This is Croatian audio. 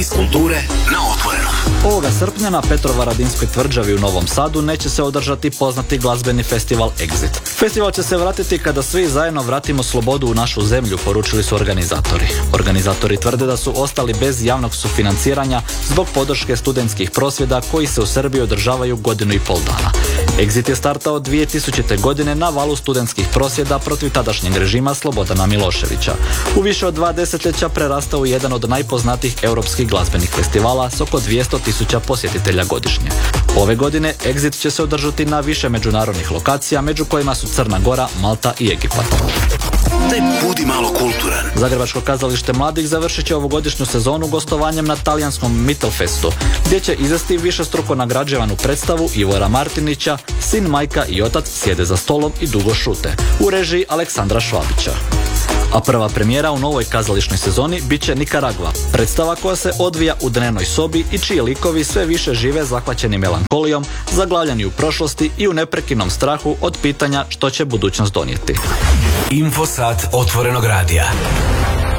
Iz kulture na otvorenom. Ovoga srpnja na Petrovaradinskoj tvrđavi u Novom Sadu neće se održati poznati glazbeni festival Exit. Festival će se vratiti kada svi zajedno vratimo slobodu u našu zemlju, poručili su organizatori. Organizatori tvrde da su ostali bez javnog sufinanciranja zbog podrške studentskih prosvjeda koji se u Srbiji održavaju 1,5 dana. Exit je startao 2000. godine na valu studentskih prosvjeda protiv tadašnjeg režima Slobodana Miloševića. U više od 2 desetljeća prerastao u jedan od najpoznatijih europskih glazbenih festivala s oko 200.000 posjetitelja godišnje. Ove godine Exit će se održati na više međunarodnih lokacija, među kojima su Crna Gora, Malta i Egipat. Budi malo kulturan. Zagrebačko kazalište mladih završit će ovogodišnju sezonu gostovanjem na talijanskom Mittelfestu, gdje će izvesti višestruko nagrađivanu predstavu Ivora Martinića Sin, majka i otac sjede za stolom i dugo šute, u režiji Aleksandra Švabića. A prva premijera u novoj kazališnoj sezoni bit će Nikaragva, predstava koja se odvija u dnevnoj sobi i čiji likovi sve više žive zahvaćeni melankolijom, zaglavljeni u prošlosti i u neprekinom strahu od pitanja što će budućnost donijeti. Infosat otvorenog radija.